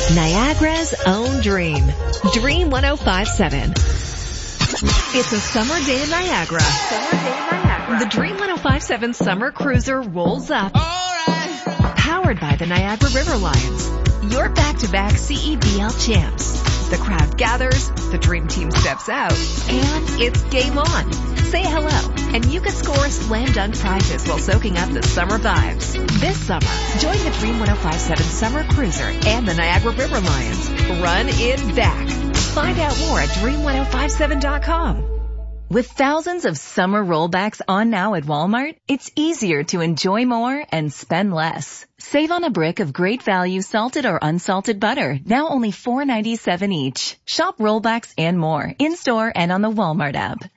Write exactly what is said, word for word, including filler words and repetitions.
Niagara's own dream. Dream one oh five point seven. It's a summer day in Niagara. Summer day in Niagara. The Dream one oh five point seven Summer Cruiser rolls up. All right. Powered by the Niagara River Lions. Your back-to-back C E B L champs. The crowd gathers, the dream team steps out, and it's game on. Say hello, and you could score slam dunk prizes while soaking up the summer vibes. This summer, join the Dream one oh five point seven Summer Cruiser and the Niagara River Lions. Run it back. Find out more at dream ten fifty-seven dot com. With thousands of summer rollbacks on now at Walmart, it's easier to enjoy more and spend less. Save on a brick of great value salted or unsalted butter, now only four ninety-seven each. Shop rollbacks and more in-store and on the Walmart app.